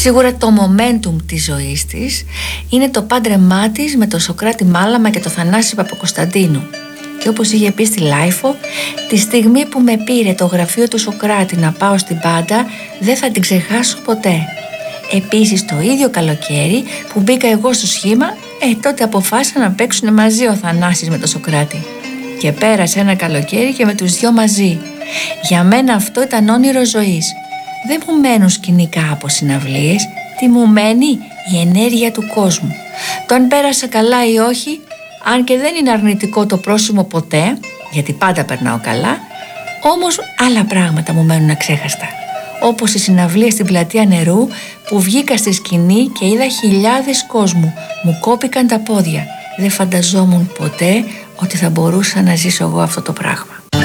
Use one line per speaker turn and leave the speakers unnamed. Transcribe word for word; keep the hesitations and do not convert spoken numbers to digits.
Σίγουρα το momentum της ζωής της είναι το πάντρεμά της με τον Σωκράτη Μάλαμα και τον Θανάση Παπακοσταντίνου. Και όπως είχε πει στη Λάιφο, τη στιγμή που με πήρε το γραφείο του Σωκράτη να πάω στην Πάντα, δεν θα την ξεχάσω ποτέ. Επίσης το ίδιο καλοκαίρι που μπήκα εγώ στο σχήμα, ε, τότε αποφάσισαν να παίξουν μαζί ο Θανάσης με τον Σωκράτη. Και πέρασε ένα καλοκαίρι και με τους δυο μαζί. Για μένα αυτό ήταν όνειρο ζωής. Δεν μου μένουν σκηνικά από συναυλίες, τι μου μένει η ενέργεια του κόσμου. Το αν πέρασα καλά ή όχι, αν και δεν είναι αρνητικό το πρόσημο ποτέ, γιατί πάντα περνάω καλά, όμως άλλα πράγματα μου μένουν αξέχαστα. Όπως η συναυλία στην Πλατεία Νερού που βγήκα στη σκηνή και είδα χιλιάδες κόσμου, μου κόπηκαν τα πόδια. Δεν φανταζόμουν ποτέ ότι θα μπορούσα να ζήσω εγώ αυτό το πράγμα.